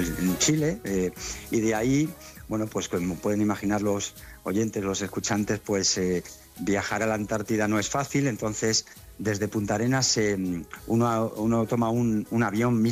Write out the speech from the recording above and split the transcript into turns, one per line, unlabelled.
en Chile, y de ahí, bueno, pues como pueden imaginar los oyentes, los escuchantes, pues viajar a la Antártida no es fácil, entonces desde Punta Arenas uno toma un avión